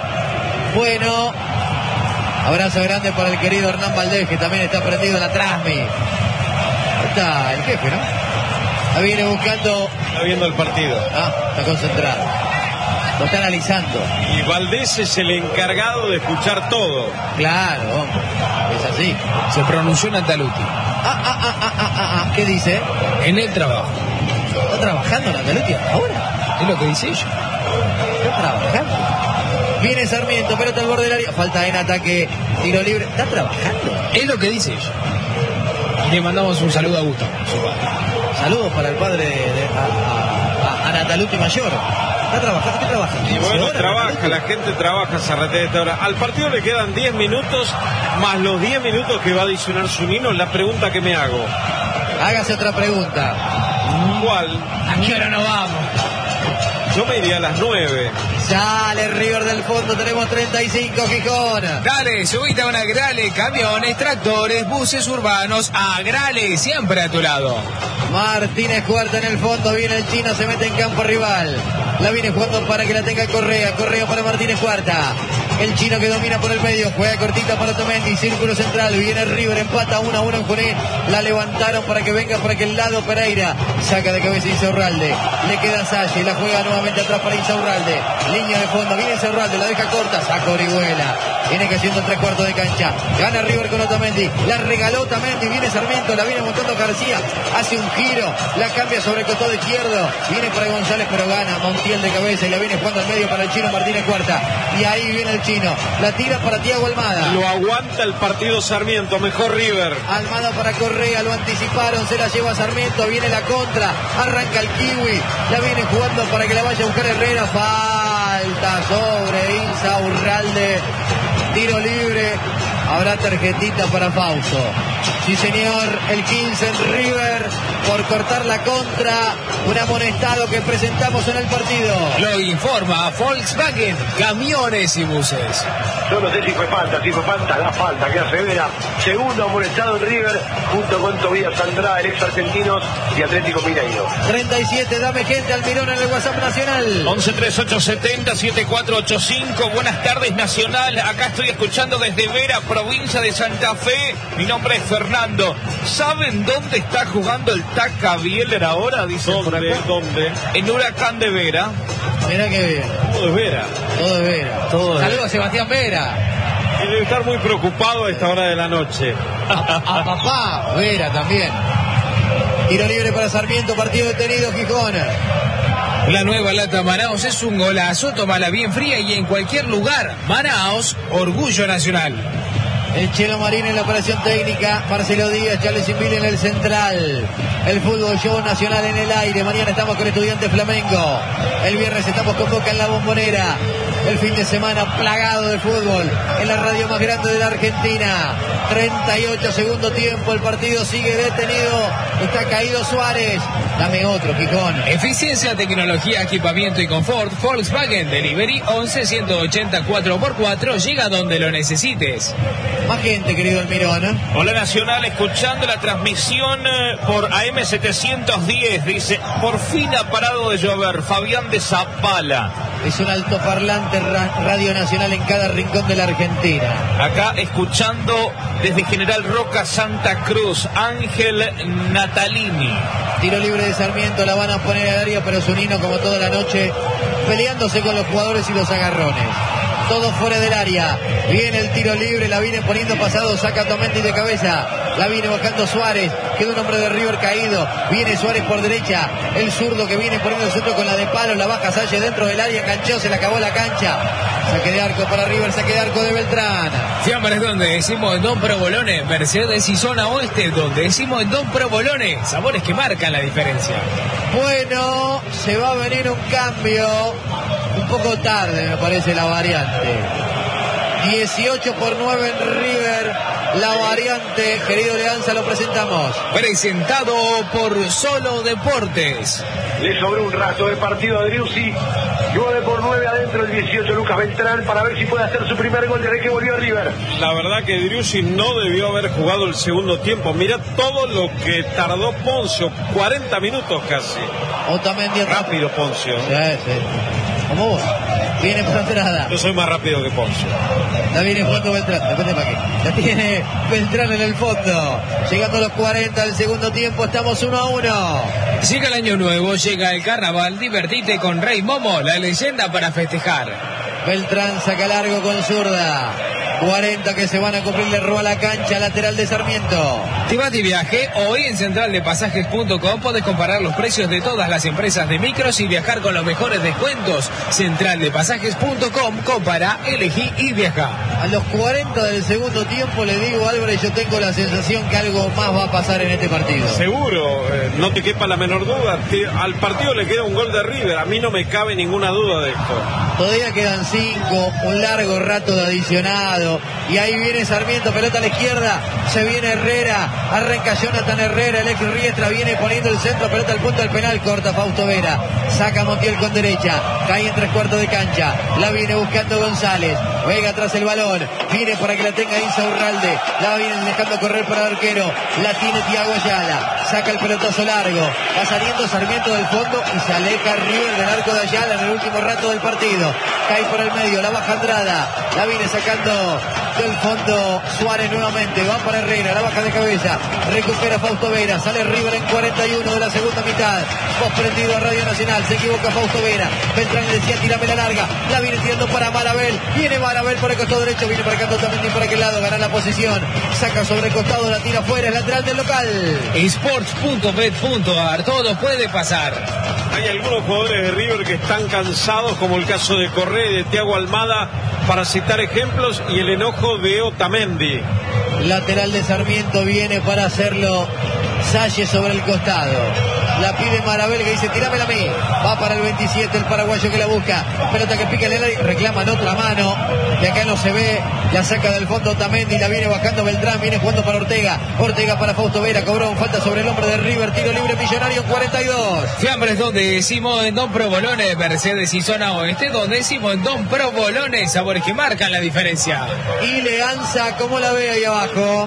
Bueno, abrazo grande para el querido Hernán Valdés, que también está prendido en la Trasmi. Está el jefe, ¿no? La viene buscando.
Está viendo el partido.
Ah, está concentrado. Lo está analizando.
Y Valdés es el encargado de escuchar todo.
Claro, es así.
Se pronunció Nataluti.
Ah, ah, ah, ah, ah, ah, ah. ¿Qué dice?
En el trabajo.
¿Está trabajando Nataluti ahora?
Es lo que dice ella.
Está trabajando. Viene Sarmiento, pelota al borde del área. Falta en ataque, tiro libre. ¿Está trabajando?
Es lo que dice ella. Le mandamos un saludo a Gustavo.
Saludos para el padre de a, a, a Nataluti Mayor. ¿Está trabajando? ¿Qué trabaja?
Y bueno,
¿Ahora,
trabaja,
Nataluti?
la gente trabaja Zarratea de esta hora. Al partido le quedan diez minutos, más los diez minutos que va a adicionar Zunino. La pregunta que me hago.
Hágase otra pregunta.
¿Cuál?
¿A qué hora nos vamos?
Yo me iría a las nueve.
Sale River del fondo, tenemos treinta y cinco, Gijón.
Dale, subite a una Grale, camiones, tractores, buses urbanos, a Grale, siempre a tu lado.
Martínez Cuarta en el fondo, viene el chino, se mete en campo rival. La viene jugando para que la tenga Correa, Correa para Martínez Cuarta. El chino que domina por el medio, juega cortita para Otamendi, círculo central, viene River, empata uno a uno en Junín. La levantaron para que venga por aquel lado Pereira. Saca de cabeza Insaurralde, le queda Salle, la juega nuevamente atrás para Insaurralde. Línea de fondo, viene Insaurralde, la deja corta, saca Orihuela. Viene cayendo en tres cuartos de cancha. Gana River con Otamendi, la regaló Otamendi, viene Sarmiento, la viene montando García. Hace un giro, la cambia sobre el costado izquierdo. Viene para González, pero gana Montiel de cabeza y la viene jugando al medio para el chino Martínez Cuarta. Y ahí viene el chino, la tira para Thiago Almada.
Lo aguanta el partido Sarmiento, mejor River.
Almada para Correa, lo anticiparon, se la lleva Sarmiento, viene la contra, arranca el Kiwi, la viene jugando para que la vaya a buscar Herrera, falta sobre Insaurralde, tiro libre, habrá tarjetita para Fausto. Sí señor, el quince en River por cortar la contra, un amonestado que presentamos en el partido.
Lo informa Volkswagen, camiones y buses.
Yo no sé si fue falta, si fue falta, la falta que hace Vera. Segundo amonestado en River, junto con Tobías Andrade, el ex argentino y Atlético Mineiro.
treinta y siete, dame gente Almirón en el WhatsApp nacional.
once treinta y ocho setenta setenta y cuatro ochenta y cinco. Buenas tardes, Nacional. Acá estoy escuchando desde Vera, provincia de Santa Fe. Mi nombre es Fernando. ¿Saben dónde está jugando el Taca Bieler ahora? Dice por
¿Dónde?
acá.
¿Dónde?
En Huracán de Vera.
Mirá que bien,
Todo es Vera.
todo es Vera.
Todo es
Saludos a Sebastián Vera.
Y debe estar muy preocupado a esta hora de la noche.
A, a papá Vera también. Tiro libre para Sarmiento, partido detenido, Gijón.
La nueva lata Manaos es un golazo, tómala bien fría y en cualquier lugar. Manaos, orgullo nacional.
El Chelo Marín en la operación técnica, Marcelo Díaz, Charles Inville en el central. El fútbol show nacional en el aire. Mañana estamos con Estudiantes Flamengo. El viernes estamos con Boca en la Bombonera. El fin de semana plagado de fútbol en la radio más grande de la Argentina. treinta y ocho segundo tiempo, el partido sigue detenido. Está caído Suárez. Dame otro, Gijón.
Eficiencia, tecnología, equipamiento y confort. Volkswagen Delivery once ciento ochenta cuatro por cuatro. Llega donde lo necesites.
Más gente, querido Almirón, ¿eh?
Hola Nacional, escuchando la transmisión eh, por A M setecientos diez. Dice, por fin ha parado de llover. Fabián de Zapala.
Es un altoparlante ra- radio nacional en cada rincón de la Argentina.
Acá escuchando desde General Roca, Santa Cruz, Ángel Natalini.
Tiro libre de Sarmiento, la van a poner al área, pero Zunino, como toda la noche, peleándose con los jugadores y los agarrones. Todo fuera del área. Viene el tiro libre, la viene poniendo pasado, saca Tomendi de cabeza. La viene bajando Suárez, queda un hombre de River caído. Viene Suárez por derecha, el zurdo que viene poniendo el centro con la de palo, la baja Salle dentro del área, enganchó, se le acabó la cancha. Saque de arco para River, saque de arco de Beltrán.
Siempre es donde decimos en Don Provolone, Mercedes y zona oeste, donde decimos en Don Provolone, sabores que marcan la diferencia.
Bueno, se va a venir un cambio, un poco tarde me parece la variante. dieciocho por nueve en River, la variante, querido Leanza, lo presentamos.
Presentado por Solo Deportes.
Le sobró un rato de partido a Driussi. nueve por nueve adentro el dieciocho Lucas Beltrán para ver si puede hacer su primer gol desde que volvió a River.
La verdad que Driussi no debió haber jugado el segundo tiempo. Mira todo lo que tardó Poncio, cuarenta minutos casi.
Otamendi atrás.
Rápido Poncio.
Sí, sí. Como vos. Viene por entrada.
Yo soy más rápido que Poncio.
La viene jugando Beltrán, depende para qué. La tiene Beltrán en el fondo. Llegando a los cuarenta del segundo tiempo, estamos uno a uno.
Llega el año nuevo, llega el carnaval, divertite con Rey Momo, la leyenda para festejar.
Beltrán saca largo con zurda. cuarenta que se van a cumplir, le roba la cancha, lateral de Sarmiento.
Te vas de viaje, hoy en central de pasajes punto com podés comparar los precios de todas las empresas de micros y viajar con los mejores descuentos. central de pasajes punto com, compara, elegí y viaja.
A los cuarenta del segundo tiempo le digo, Álvarez, yo tengo la sensación que algo más va a pasar en este partido.
Seguro, eh, no te quepa la menor duda. Al partido le queda un gol de River, a mí no me cabe ninguna duda de esto.
Todavía quedan cinco, un largo rato de adicionado. Y ahí viene Sarmiento, pelota a la izquierda. Se viene Herrera, arranca Jonathan Herrera, el ex Riestra viene poniendo el centro, pelota al punto del penal, corta Fausto Vera. Saca Montiel con derecha, cae en tres cuartos de cancha. La viene buscando González. Vega tras el balón, viene para que la tenga Insaurralde. La viene dejando correr para el arquero. La tiene Thiago Ayala. Saca el pelotazo largo. Va saliendo Sarmiento del fondo y se aleja River del arco de Ayala en el último rato del partido. Cae por el medio, la baja Andrada. La viene sacando del fondo Suárez nuevamente. Va para Herrera, la baja de cabeza. Recupera Fausto Vera. Sale River en cuarenta y uno de la segunda mitad. Post prendido a Radio Nacional. Se equivoca Fausto Vera. Beltrán le decía, tírame la larga. La viene tirando para Marabel. Viene Marabel por el costado derecho. Viene marcando también por aquel lado. Gana la posición. Saca sobre el costado. La tira fuera. Es lateral del local.
Sports punto bet punto a r. Todo puede pasar.
Hay algunos jugadores de River que están cansados, como el caso de Correa y de Thiago Almada, para citar ejemplos, y el enojo de Otamendi.
Lateral de Sarmiento viene para hacerlo Salle sobre el costado. La pide Marabel, que dice, tirámela a mí. Va para el veintisiete, el paraguayo que la busca. Pelota que pica el área, reclaman otra mano. De acá no se ve. La saca del fondo Otamendi, la viene bajando Beltrán, viene jugando para Ortega. Ortega para Fausto Vera, cobró falta sobre el hombre de River. Tiro libre Millonario en cuarenta y dos.
Fiambres donde decimos en Don Provolone, Mercedes y zona oeste, donde decimos en Don Provolone, sabores que marcan la diferencia.
Y Leanza, ¿cómo la ve ahí abajo?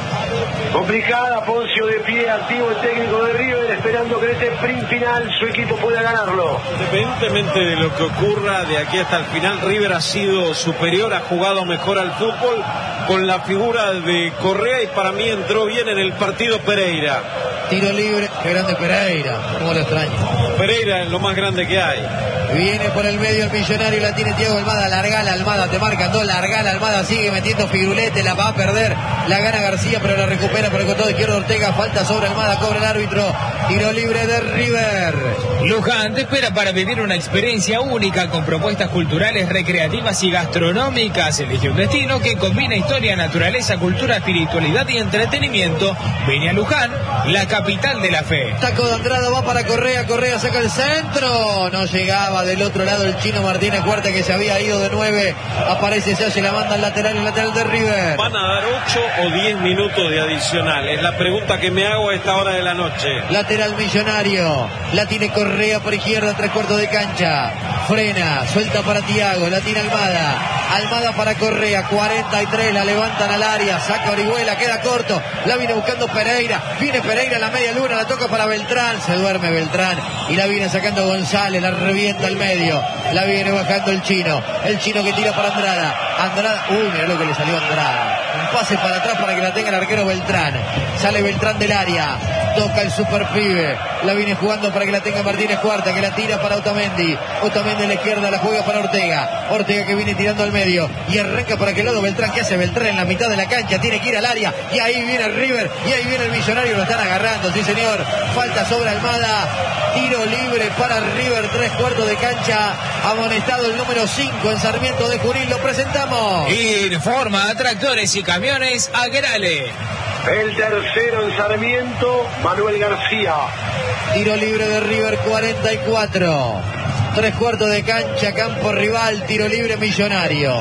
Complicada, Poncio de pie, activo el técnico de River, esperando que en este sprint final su equipo pueda ganarlo.
Independientemente de lo que ocurra de aquí hasta el final, River ha sido superior, ha jugado mejor al fútbol con la figura de Correa, y para mí entró bien en el partido Pereira.
Tiro libre, qué grande Pereira, cómo lo extraño.
Pereira es lo más grande que hay.
Viene por el medio el Millonario, la tiene Thiago Almada, largala Almada, te marcan dos, largala Almada, sigue metiendo figurete, la va a perder, la gana García, pero la recupera por el costado izquierdo Ortega, falta sobre Almada, cobra el árbitro, tiro libre de River.
Luján te espera para vivir una experiencia única con propuestas culturales, recreativas y gastronómicas. Elige un destino que combina historia, naturaleza, cultura, espiritualidad y entretenimiento. Vení a Luján, la capital de la fe.
Taco de Andrada, va para Correa, Correa saca el centro, no llegaba del otro lado el chino Martínez Cuarta, que se había ido de nueve, aparece Salle, la manda al lateral, el lateral de River.
¿Van a dar ocho o diez minutos de adicional? Es la pregunta que me hago a esta hora de la noche.
Lateral Millonario, la tiene Correa por izquierda, tres cuartos de cancha, frena, suelta para Thiago, la tiene Almada, Almada para Correa, cuarenta y tres, la levantan al área, saca Orihuela, queda corto, la viene buscando Pereira, viene Pereira a la media luna, la toca para Beltrán, se duerme Beltrán, y la viene sacando González, la revienta al medio, la viene bajando el chino, el chino que tira para Andrada, Andrada, uy, mira lo que le salió a Andrada, un pase para atrás para que la tenga el arquero Beltrán, sale Beltrán del área, toca el super pibe, la viene jugando para que la tenga Martínez Cuarta, que la tira para Otamendi, Otamendi a la izquierda, la juega para Ortega, Ortega que viene tirando al medio, y arranca para aquel lado Beltrán, que hace Beltrán en la mitad de la cancha, tiene que ir al área, y ahí viene el River, y ahí viene el Millonario, lo están agarrando, sí señor, falta sobre Almada, tiro libre para River, tres cuartos de cancha, amonestado el número cinco en Sarmiento de Junín, lo presentamos.
Informa a tractores y camiones Agrale.
El tercero en Sarmiento, Manuel García.
Tiro libre de River, cuarenta y cuatro. Tres cuartos de cancha, campo rival, tiro libre Millonario.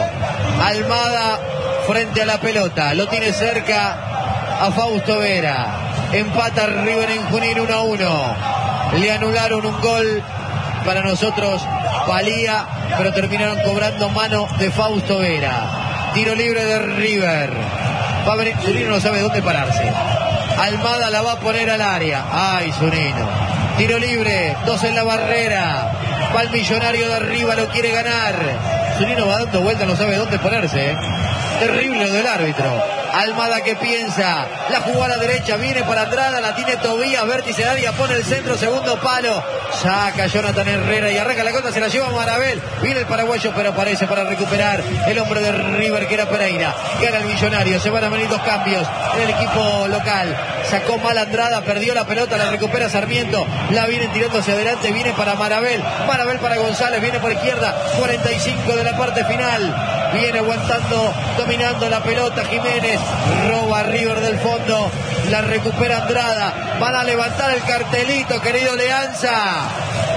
Almada frente a la pelota, lo tiene cerca a Fausto Vera. Empata River en Junín uno a uno. Le anularon un gol, para nosotros valía, pero terminaron cobrando mano de Fausto Vera. Tiro libre de River. Va a venir, Zunino no sabe dónde pararse. Almada la va a poner al área. Ay, Zunino. Tiro libre, dos en la barrera. Va el Millonario de arriba, lo quiere ganar. Zunino va dando vueltas, no sabe dónde ponerse. ¿eh? Terrible lo del árbitro. Almada que piensa, la jugó a la derecha, viene para Andrada, la tiene Tobías, vértice de área, pone el centro, segundo palo, saca Jonathan Herrera y arranca la contra, se la lleva Marabel, viene el paraguayo pero aparece para recuperar el hombre de River que era Pereira, gana el Millonario, se van a venir dos cambios en el equipo local, sacó mal Andrada, perdió la pelota, la recupera Sarmiento, la viene tirando hacia adelante, viene para Marabel, Marabel para González, viene por izquierda, cuarenta y cinco de la parte final, viene aguantando, dominando la pelota Jiménez, roba River del fondo, la recupera Andrada, van a levantar el cartelito, querido Leanza.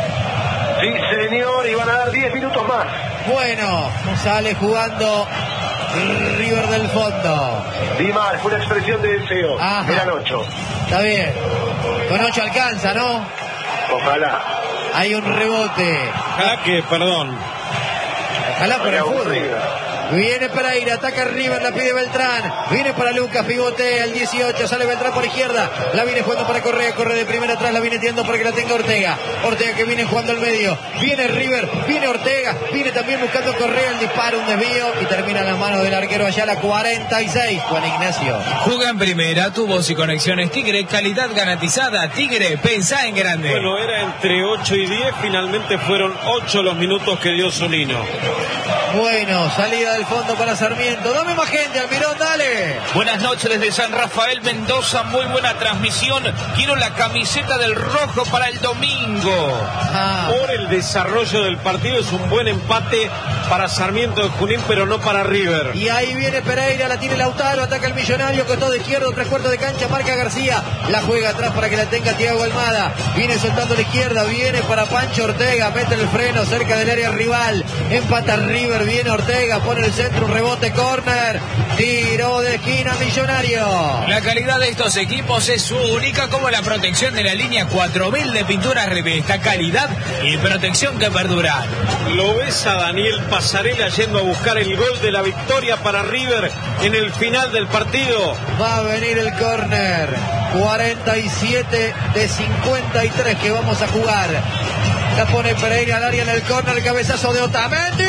Sí, señor, y van a dar diez minutos más.
Bueno, sale jugando River del fondo.
Di mal, fue una expresión de deseo.
Ajá.
Eran ocho.
Está bien. Con ocho alcanza, ¿no?
Ojalá.
Hay un rebote.
Ojalá que, perdón.
Ojalá por el fútbol. Viene Pereira, ataca River, la pide Beltrán, viene para Lucas, pivotea el dieciocho, sale Beltrán por izquierda, la viene jugando para Correa, corre de primera atrás, la viene tirando para que la tenga Ortega, Ortega que viene jugando al medio, viene River, viene Ortega, viene también buscando Correa, el disparo, un desvío y termina en las manos del arquero allá la cuarenta y seis, Juan Ignacio.
Juega en primera, tubos y conexiones Tigre, calidad garantizada, Tigre, pensá en grande.
Bueno, era entre ocho y diez, finalmente fueron ocho los minutos que dio Zunino.
Bueno, salida del fondo para Sarmiento. Dame más gente, Almirón, dale.
Buenas noches desde San Rafael, Mendoza. Muy buena transmisión. Quiero la camiseta del rojo para el domingo.
Ah.
Por el desarrollo del partido es un buen empate para Sarmiento de Junín, pero no para River.
Y ahí viene Pereira, la tiene Lautaro, ataca el Millonario, costado de izquierdo, tres cuartos de cancha, marca García, la juega atrás para que la tenga Thiago Almada, viene soltando a la izquierda, viene para Pancho Ortega, mete el freno cerca del área rival, empata River, viene Ortega, pone el centro, un rebote, córner, tiro de esquina Millonario.
La calidad de estos equipos es única, como la protección de la línea cuatro mil de pinturas Revesta, calidad y protección que perdura.
Lo ves a Daniel Pasarela yendo a buscar el gol de la victoria para River en el final del partido.
Va a venir el córner, cuarenta y siete de cincuenta y tres que vamos a jugar. La pone Pereira al área en el córner, cabezazo de Otamendi.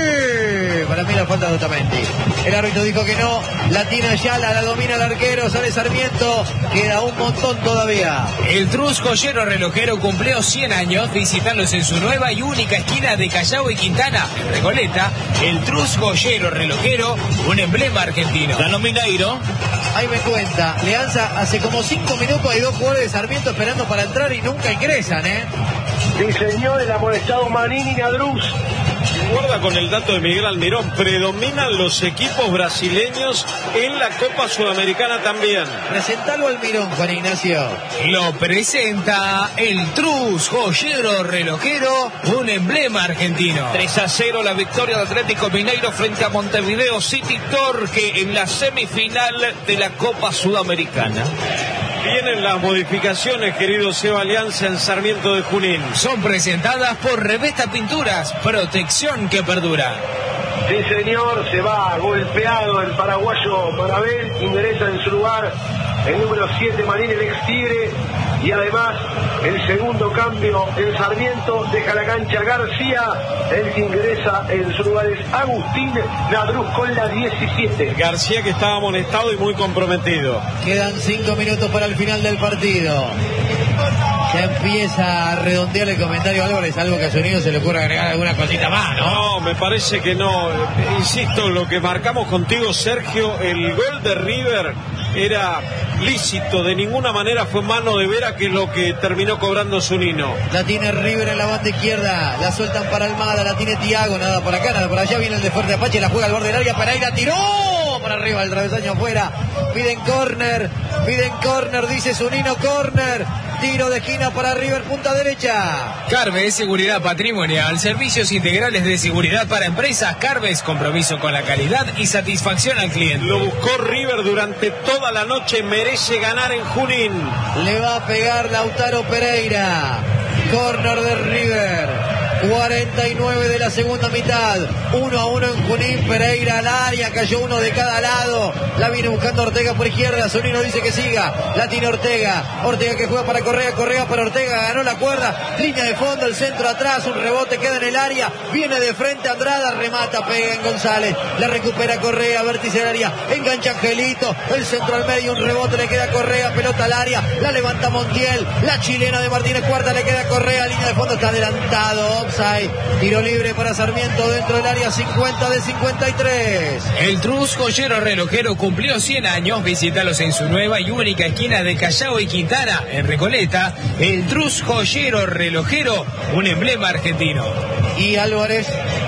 Para mí la falta de Otamendi. El árbitro dijo que no, la tiene Ayala, la domina el arquero, sale Sarmiento, queda un montón todavía.
El Trus Joyero Relojero cumplió cien años, visitarlos en su nueva y única esquina de Callao y Quintana, en Recoleta. El Trus Joyero Relojero, un emblema argentino.
Ganó Mineiro.
Ahí me cuenta, Leanza, hace como cinco minutos hay dos jugadores de Sarmiento esperando para entrar y nunca ingresan, ¿eh?
Sí, señor, el amonestado Manini Nadruz.
Guarda con el dato de Miguel Almirón, predominan los equipos brasileños en la Copa Sudamericana también.
Presentalo al Mirón, Juan Ignacio.
Lo presenta el Trus Joyero Relojero, un emblema argentino.
tres a cero la victoria de Atlético Mineiro frente a Montevideo City Torque en la semifinal de la Copa Sudamericana.
Vienen las modificaciones, querido Seba Alianza, en Sarmiento de Junín.
Son presentadas por Revesta Pinturas, protección que perdura.
Sí, señor, se va golpeado el paraguayo Marabel, ingresa en su lugar el número siete, Marín, el ex Tigre, y además el segundo cambio en Sarmiento, deja la cancha García, el que ingresa en su lugar es Agustín Nadruz con la diecisiete.
García, que estaba amonestado y muy comprometido.
Quedan cinco minutos para el final del partido. Ya empieza a redondear el comentario Álvarez, algo que a Sonido se le ocurre agregar alguna cosita más, ¿no?
No, me parece que no. Insisto, lo que marcamos contigo, Sergio, el gol de River era lícito, de ninguna manera fue mano de Vera, que es lo que terminó cobrando Zunino.
La tiene River en la banda izquierda, la sueltan para Almada, la tiene Thiago, nada por acá, nada por allá, viene el de Fuerte Apache, la juega al borde del área, Pereira tiró para arriba, el travesaño afuera, piden córner, piden córner, dice Zunino, córner, tiro de esquina para River, punta derecha.
Carves, seguridad patrimonial, servicios integrales de seguridad para empresas. Carves, compromiso con la calidad y satisfacción al cliente.
Lo buscó River durante toda la noche, merece ganar en Junín.
Le va a pegar Lautaro Pereira, córner de River. cuarenta y nueve de la segunda mitad. uno a uno en Junín. Pereira al área. Cayó uno de cada lado. La viene buscando Ortega por izquierda. Zunino dice que siga. La tiene Ortega. Ortega que juega para Correa. Correa para Ortega. Ganó la cuerda. Línea de fondo. El centro atrás. Un rebote queda en el área. Viene de frente Andrada. Remata. Pega en González. La recupera Correa. Vértice del área. Engancha Angelito. El centro al medio. Un rebote le queda a Correa. Pelota al área. La levanta Montiel. La chilena de Martínez Cuarta le queda a Correa. Línea de fondo. Está adelantado. Offside. Tiro libre para Sarmiento dentro del área. cincuenta de cincuenta y tres.
El Trus Joyero Relojero cumplió cien años. Visítalos en su nueva y única esquina de Callao y Quintana, en Recoleta. El Trus Joyero Relojero, un emblema argentino.
Y Álvarez.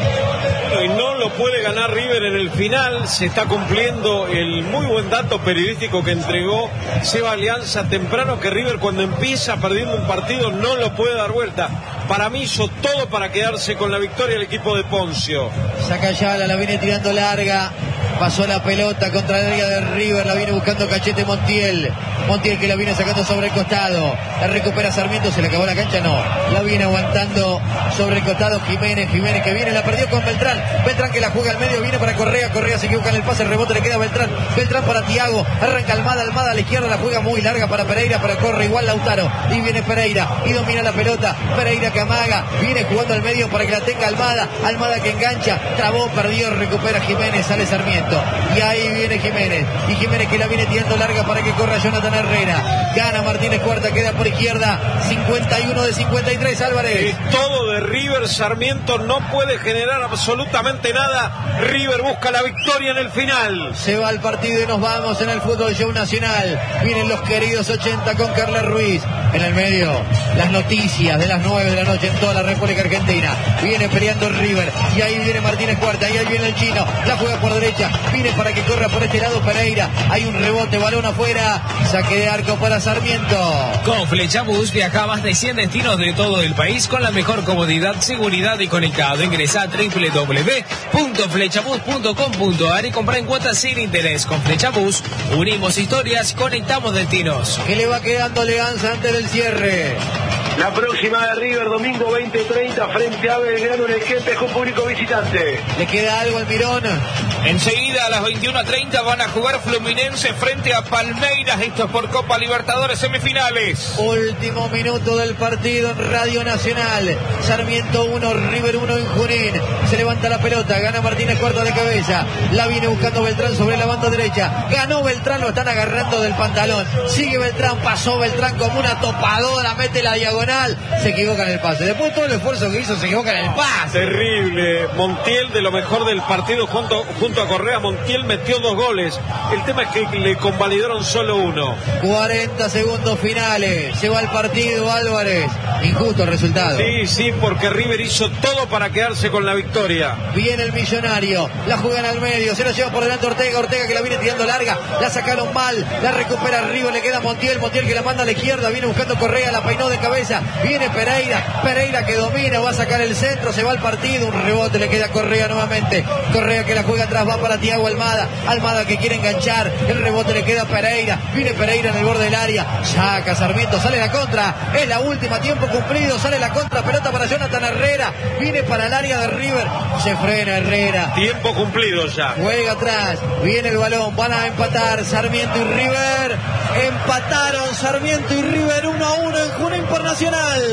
Y no lo puede ganar River en el final. Se está cumpliendo el muy buen dato periodístico que entregó Seba Alianza temprano, que River cuando empieza perdiendo un partido no lo puede dar vuelta. Para mí hizo todo para quedarse con la victoria el equipo de Poncio.
Saca Ayala, la viene tirando larga. Pasó la pelota contra el área de River. La viene buscando Cachete Montiel. Montiel que la viene sacando sobre el costado. La recupera Sarmiento. ¿Se le acabó la cancha? No. La viene aguantando sobre el costado Jiménez. Jiménez que viene. La perdió con Beltrán. Beltrán que la juega al medio. Viene para Correa. Correa se equivoca en el pase. El rebote le queda a Beltrán. Beltrán para Tiago. Arranca Almada. Almada a la izquierda. La juega muy larga para Pereira. Pero corre igual Lautaro. Y viene Pereira. Y domina la pelota. Pereira que amaga. Viene jugando al medio para que la tenga Almada. Almada que engancha. Trabó. Perdió. Recupera Jiménez. Sale Sarmiento. Y ahí viene Jiménez. Y Jiménez que la viene tirando larga para que corra Jonathan Herrera. Gana Martínez Cuarta. Queda por izquierda. cincuenta y uno de cincuenta y tres, Álvarez.
Es todo de River. Sarmiento no puede generar absolutamente nada. River busca la victoria en el final.
Se va el partido y nos vamos en el Fútbol Show Nacional. Vienen los queridos ochenta con Carla Ruiz. En el medio, las noticias de las nueve de la noche en toda la República Argentina. Viene peleando River. Y ahí viene Martínez Cuarta. Y ahí viene el chino. La juega por derecha. Viene para que corra por este lado Pereira. Hay un rebote, balón afuera. Saque de arco para Sarmiento.
Con Flechabús viaja a más de cien destinos de todo el país con la mejor comodidad, seguridad y conectado. Ingresa a doble u doble u doble u punto flechabús punto com punto a r y compra en cuotas sin interés. Con Flechabús unimos historias, conectamos destinos.
Que le va quedando Leganza antes del cierre.
La próxima de River, domingo veinte treinta, frente a Belgrano en el Kempes con público visitante.
¿Le queda algo al Mirón?
Enseguida a las veintiuna treinta van a jugar Fluminense frente a Palmeiras. Esto es por Copa Libertadores semifinales.
Último minuto del partido en Radio Nacional. Sarmiento uno, River uno en Junín. Se levanta la pelota, gana Martínez Cuarta de cabeza. La viene buscando Beltrán sobre la banda derecha. Ganó Beltrán, lo están agarrando del pantalón. Sigue Beltrán, pasó Beltrán como una topadora, mete la diagonal. Se equivoca en el pase. Después todo el esfuerzo que hizo se equivoca en el pase.
Terrible. Montiel, de lo mejor del partido junto, junto a Correa. Montiel metió dos goles. El tema es que le convalidaron solo uno.
cuarenta segundos finales. Se va el partido, Álvarez. Injusto el resultado.
Sí, sí, porque River hizo todo para quedarse con la victoria.
Viene el Millonario. La juegan al medio. Se la lleva por delante Ortega. Ortega que la viene tirando larga. La sacaron mal. La recupera River. Le queda Montiel. Montiel que la manda a la izquierda. Viene buscando Correa. La peinó de cabeza. Viene Pereira, Pereira que domina, va a sacar el centro, se va al partido, un rebote le queda a Correa nuevamente, Correa que la juega atrás, va para Tiago Almada, Almada que quiere enganchar, el rebote le queda a Pereira, viene Pereira en el borde del área, saca Sarmiento, sale la contra, es la última, tiempo cumplido, sale la contra, pelota para Jonathan Herrera, viene para el área de River, se frena Herrera.
Tiempo cumplido ya.
Juega atrás, viene el balón, van a empatar Sarmiento y River, empataron Sarmiento y River uno a uno en Junín por Nacional.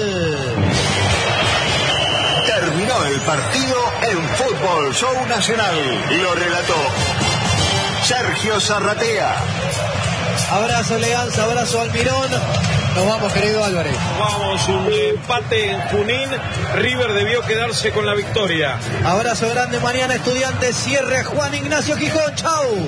Terminó el partido en Fútbol Show Nacional. Lo relató Sergio Zarratea.
Abrazo Leganza, abrazo Almirón. Nos vamos, querido Álvarez.
Vamos, un empate en Junín. River debió quedarse con la victoria.
Abrazo grande, mañana Estudiantes cierre a Juan Ignacio Gijón. Chau.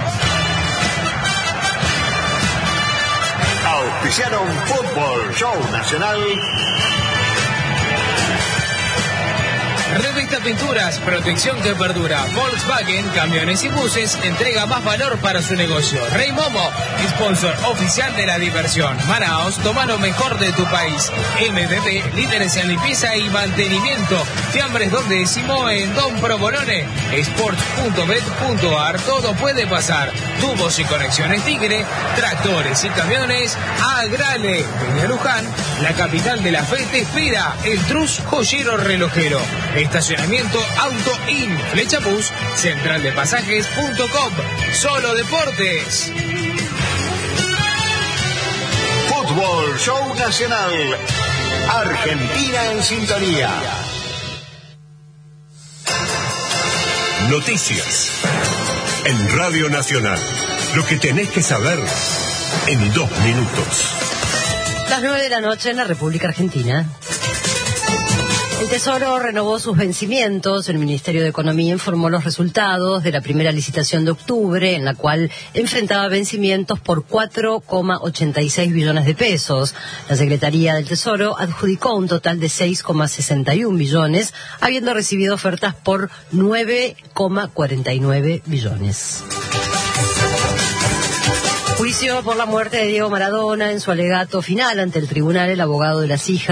Auspiciaron Fútbol Show Nacional
Revista Pinturas, protección que perdura. Volkswagen, camiones y buses, entrega más valor para su negocio. Rey Momo, sponsor oficial de la diversión. Manaos, toma lo mejor de tu país. M B B, líderes en limpieza y mantenimiento. Fiambres Don Décimo en Don Provolone. Sports punto bet punto ar, todo puede pasar. Tubos y conexiones Tigre, tractores y camiones, Agrale. Peña Luján, la capital de la fe te espera. El Trus Joyero Relojero. Estacionamiento Auto In, Flecha Bus, central de pasajes punto com. Solo Deportes.
Fútbol Show Nacional. Argentina en sintonía.
Noticias en Radio Nacional. Lo que tenés que saber en dos minutos.
Las nueve de la noche en la República Argentina. El Tesoro renovó sus vencimientos. El Ministerio de Economía informó los resultados de la primera licitación de octubre, en la cual enfrentaba vencimientos por cuatro coma ochenta y seis billones de pesos. La Secretaría del Tesoro adjudicó un total de seis coma sesenta y un billones, habiendo recibido ofertas por nueve coma cuarenta y nueve billones. Juicio por la muerte de Diego Maradona. En su alegato final ante el tribunal, el abogado de las hijas